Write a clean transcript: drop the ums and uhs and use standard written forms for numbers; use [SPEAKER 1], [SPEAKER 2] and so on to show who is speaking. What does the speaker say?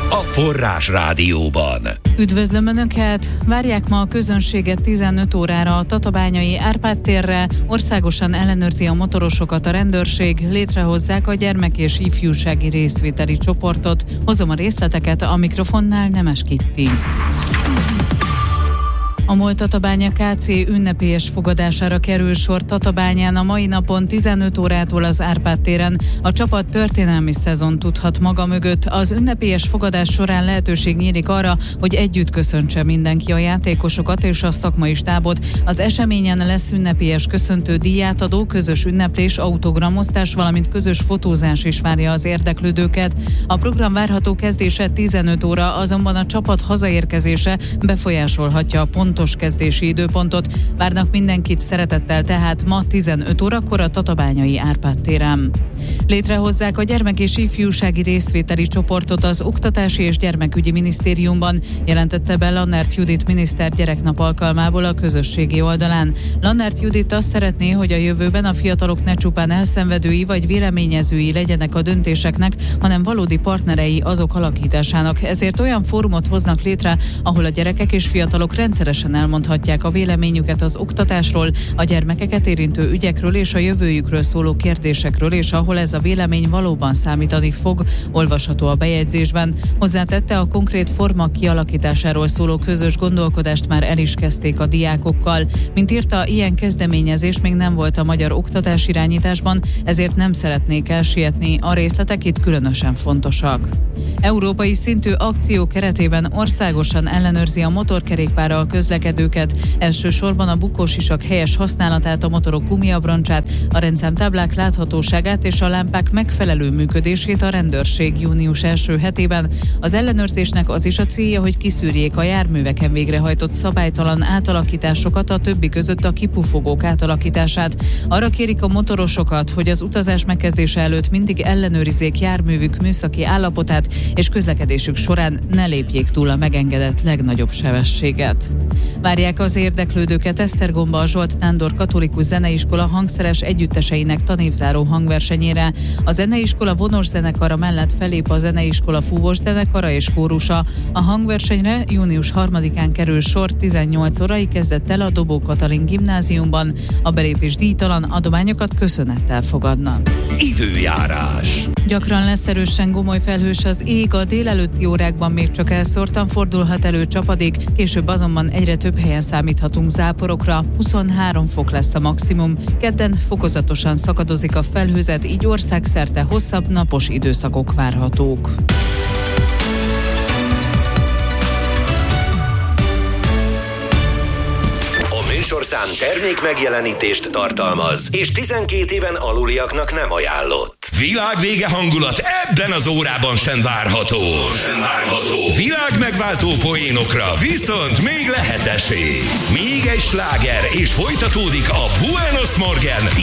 [SPEAKER 1] a Forrás Rádióban.
[SPEAKER 2] Üdvözlöm Önöket! Várják ma a közönséget 15 órára a Tatabányai Árpád térre, országosan ellenőrzi a motorosokat a rendőrség, létrehozzák a gyermek- és ifjúsági részvételi csoportot. Hozom a részleteket, a mikrofonnál Nemes Kitti. A MOL Tatabánya KC ünnepélyes fogadására kerül sor Tatabányán a mai napon 15 órától az Árpád téren. A csapat történelmi szezon tudhat maga mögött. Az ünnepélyes fogadás során lehetőség nyílik arra, hogy együtt köszöntse mindenki a játékosokat és a szakmai stábot. Az eseményen lesz ünnepélyes köszöntő, díjátadó, közös ünneplés, autogramosztás, valamint közös fotózás is várja az érdeklődőket. A program várható kezdése 15 óra, azonban a csapat hazaérkezése befolyásolhatja a pontos kezdési időpontot. Várnak mindenkit szeretettel tehát ma 15 órakor a Tatabányai Árpád téren. Létrehozzák a gyermek- és ifjúsági részvételi csoportot az Oktatási és Gyermekügyi Minisztériumban, jelentette be Lannert Judit miniszter gyereknap alkalmából a közösségi oldalán. Lannert Judit azt szeretné, hogy a jövőben a fiatalok ne csupán elszenvedői vagy véleményezői legyenek a döntéseknek, hanem valódi partnerei azok alakításának. Ezért olyan fórumot hoznak létre, ahol a gyerekek és fiatalok rendszeresen elmondhatják a véleményüket az oktatásról, a gyermekeket érintő ügyekről és a jövőjükről szóló kérdésekről, és ahol ez a vélemény valóban számítani fog, olvasható a bejegyzésben. Hozzátette, a konkrét forma kialakításáról szóló közös gondolkodást már el is kezdték a diákokkal. Mint írta, ilyen kezdeményezés még nem volt a magyar oktatásirányításban, ezért nem szeretnék elsietni, a részletek itt különösen fontosak. Európai szintű akció keretében országosan ellenőrzi a motorkerékpárral közlekedőket, elsősorban a bukósisak helyes használatát, a motorok gumiabroncsát, a rendszámtáblák láthatóságát és a lámpák megfelelő működését a rendőrség június első hetében. Az ellenőrzésnek az is a célja, hogy kiszűrjék a járműveken végrehajtott szabálytalan átalakításokat, a többi között a kipufogók átalakítását. Arra kérik a motorosokat, hogy az utazás megkezdése előtt mindig ellenőrizzék járművük műszaki állapotát, és közlekedésük során ne lépjék túl a megengedett legnagyobb sebességet. Várják az érdeklődőket Esztergomba a Zsolt Nándor Katolikus Zeneiskola hangszeres együtteseinek tanévzáró hangversenyére. A zeneiskola vonos zenekara mellett felép a zeneiskola fúvós zenekara és kórusa. A hangversenyre június 3-án kerül sor, 18 órai kezdett el a Dobó Katalin gimnáziumban. A belépés díjtalan, adományokat köszönettel fogadnak.
[SPEAKER 1] Időjárás.
[SPEAKER 2] Gyakran lesz erősen gomoly felhős az ég, a délelőtti órákban még csak elszórtan fordulhat elő csapadék, később azonban egyre több helyen számíthatunk záporokra, 23 fok lesz a maximum. Kedden fokozatosan szakadozik a felhőzet, így országszerte hosszabb napos időszakok várhatók.
[SPEAKER 1] Műsorszám termék megjelenítést tartalmaz, és 12 éven aluliaknak nem ajánlott.
[SPEAKER 3] Világvége hangulat ebben az órában sem várható. Világ megváltó poénokra viszont még lehet esély. Még egy sláger, és folytatódik a Buenos Morgen